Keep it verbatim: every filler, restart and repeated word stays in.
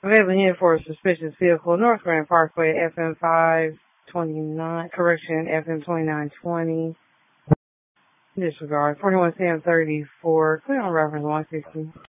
Available here for a suspicious vehicle, North Grand Parkway, F M five twenty-nine, correction, F M twenty-nine twenty. Disregard, forty-one Sam thirty-four, clear on reference one sixty.